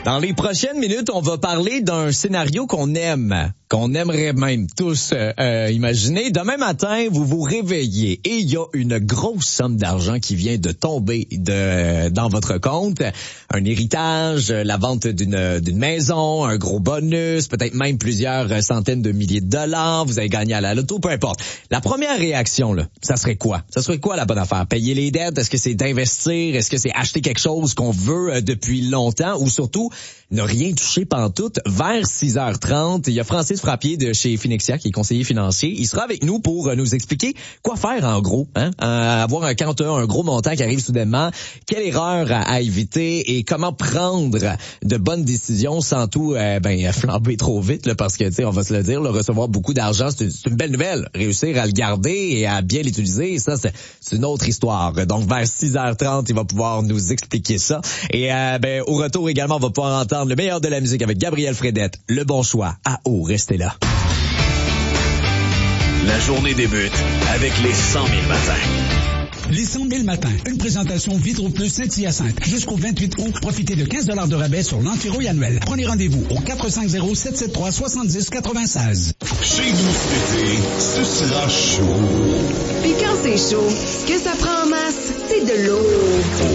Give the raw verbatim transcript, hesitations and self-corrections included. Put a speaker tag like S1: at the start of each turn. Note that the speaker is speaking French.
S1: Dans les prochaines minutes, on va parler d'un scénario qu'on aime, qu'on aimerait même tous euh, euh, imaginer. Demain matin, vous vous réveillez et il y a une grosse somme d'argent qui vient de tomber de dans votre compte. Un héritage, la vente d'une d'une maison, un gros bonus, peut-être même plusieurs centaines de milliers de dollars. Vous avez gagné à la loto, peu importe. La première réaction, là, ça serait quoi? Ça serait quoi la bonne affaire? Payer les dettes? Est-ce que c'est d'investir? Est-ce que c'est acheter quelque chose qu'on veut euh, depuis longtemps? Ou surtout, ne rien toucher pantoute? Vers six heures trente, il y a Francis Frappier de chez Finexia, qui est conseiller financier. Il sera avec nous pour nous expliquer quoi faire en gros, hein? Euh, avoir un quand un, un gros montant qui arrive soudainement, quelle erreur à, à éviter et comment prendre de bonnes décisions sans tout euh, ben flamber trop vite, là, parce que tu sais, on va se le dire, là, recevoir beaucoup d'argent, c'est une, c'est une belle nouvelle. Réussir à le garder et à bien l'utiliser, ça c'est, c'est une autre histoire. Donc vers six heures trente, il va pouvoir nous expliquer ça. Et euh, ben au retour également, on va pouvoir entendre le meilleur de la musique avec Gabriel Fredette. Le bon choix. À haut, restez là.
S2: La journée débute avec les cent mille matins.
S3: Les cent mille matins, une présentation Vitro Plus Saint-Hyacinthe. Jusqu'au vingt-huit août, profitez de quinze dollars de rabais sur l'antirouille annuel. Prenez rendez-vous au quatre cinq zéro, sept sept trois, sept zéro neuf six.
S4: Chez nous cet été, ce sera chaud.
S5: Puis quand c'est chaud, ce que ça prend en masse, c'est de l'eau.